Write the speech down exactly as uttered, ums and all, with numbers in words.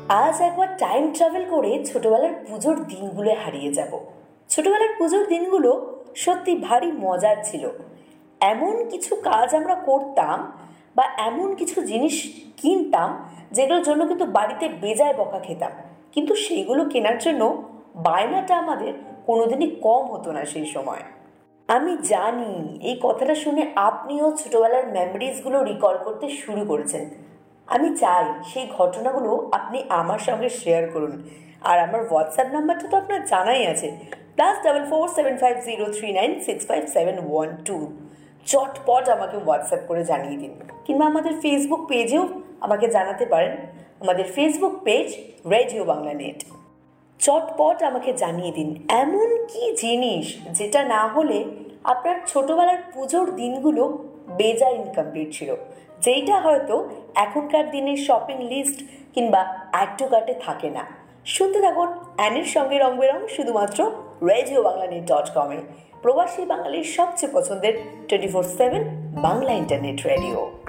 আজ একবার time travel করে ছোটবেলার পুজোর দিনগুলো হারিয়ে যাব। ছোটবেলার পুজোর দিনগুলো সত্যি ভারী মজার ছিল। এমন কিছু কাজ আমরা করতাম বা এমন কিছু জিনিস কিনতাম যেগুলোর জন্য কিন্তু বাড়িতে বেজায় বকা খেতাম, কিন্তু সেইগুলো কেনার জন্য বায়নাটা আমাদের কোনোদিনই কম হতো না সেই সময়। আমি জানি এই কথাটা শুনে আপনিও ছোটবেলার মেমোরিজগুলো রিকল করতে শুরু করেছেন। আমি চাই সেই ঘটনাগুলো আপনি আমার সঙ্গে শেয়ার করুন। আর আমার হোয়াটসঅ্যাপ নাম্বারটা তো আপনার জানাই আছে, plus double four seven five zero three nine six five seven one two. চটপট আমাকে হোয়াটসঅ্যাপ করে জানিয়ে দিন, কিংবা আমাদের ফেসবুক পেজেও আমাকে জানাতে পারেন। আমাদের Facebook page radio Bangla net. চটপট আমাকে জানিয়ে দিন এমন কি জিনিস যেটা না হলে আপনার ছোটবেলার পুজোর দিনগুলো বেজা ইনকমপ্লিট ছিল, যেইটা হয়তো এখনকার দিনের শপিং লিস্ট কিংবা অ্যাড টু কার্টে থাকে না। শুনতে থাকুন অ্যানের সঙ্গে রং বেরং, শুধুমাত্র রেডিও বাংলা নেট ডট কমে, প্রবাসী বাঙালির সবচেয়ে পছন্দের twenty four seven Bangla internet radio.